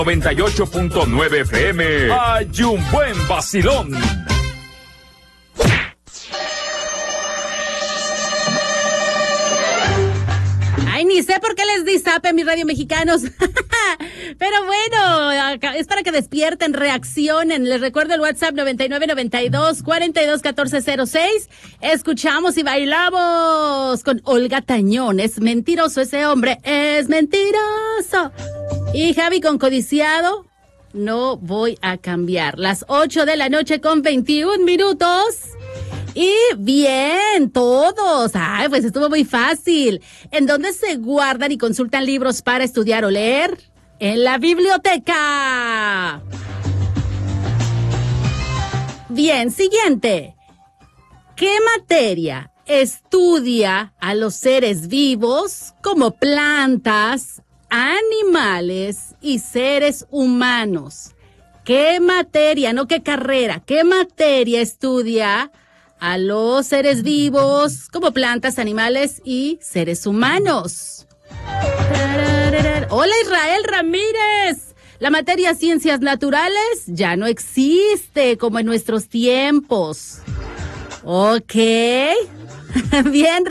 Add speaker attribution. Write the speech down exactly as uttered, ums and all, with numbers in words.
Speaker 1: noventa y ocho punto nueve F M. Hay un buen vacilón.
Speaker 2: Ay, ni sé por qué les di zape, mis radio mexicanos. Pero bueno, es para que despierten, reaccionen. Les recuerdo el WhatsApp noventa y nueve noventa y dos cuarenta y dos catorce cero seis. Escuchamos y bailamos con Olga Tañón. Es mentiroso ese hombre, es mentiroso. Y Javi con Codiciado, no voy a cambiar. Las ocho de la noche con veintiún minutos. Y bien, todos. Ay, pues estuvo muy fácil. ¿En dónde se guardan y consultan libros para estudiar o leer? En la biblioteca. Bien, siguiente. ¿Qué materia estudia a los seres vivos como plantas, animales y seres humanos? ¿Qué materia, no qué carrera, qué materia estudia a los seres vivos como plantas, animales y seres humanos? Hola, Israel Ramírez. La materia ciencias naturales ya no existe como en nuestros tiempos. Ok. Bien.